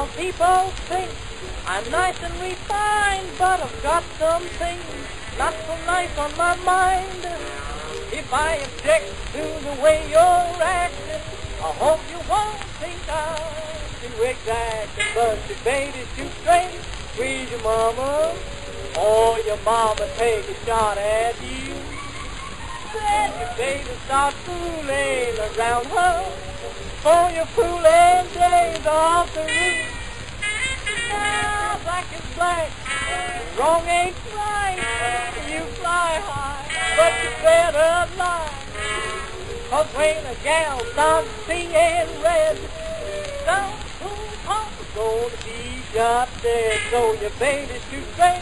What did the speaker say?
Some people think I'm nice and refined, but I've got some things not so nice on my mind. If I object to the way you're acting, I hope you won't think I'm exacting. But your baby's too straight, squeeze your mama, or your mama take a shot at you. Then your baby starts fooling around her, for your fooling days off the roof. Now black is black, wrong ain't right. You fly high, but you better lie. 'Cause when a gal starts seeing red, some fool pump is gonna be shot dead. So your baby's too straight.